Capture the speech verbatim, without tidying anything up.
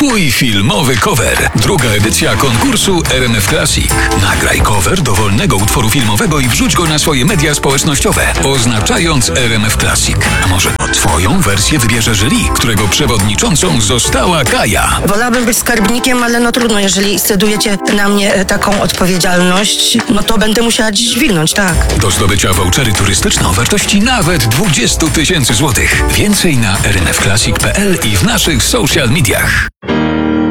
Twój filmowy cover. Druga edycja konkursu R M F Classic. Nagraj cover dowolnego utworu filmowego i wrzuć go na swoje media społecznościowe, oznaczając R M F Classic. A może to twoją wersję wybierze jury, którego przewodniczącą została Kaja. Wolałabym być skarbnikiem, ale no trudno, jeżeli scedujecie na mnie taką odpowiedzialność, no to będę musiała dziś dźwignąć, tak. Do zdobycia vouchery turystyczne o wartości nawet dwadzieścia tysięcy złotych. Więcej na r m f classic kropka p l i w naszych social mediach.